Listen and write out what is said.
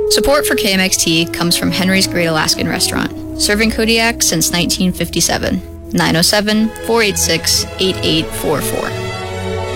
Support for KMXT comes from Henry's Great Alaskan Restaurant, serving Kodiak since 1957. 907-486-8844.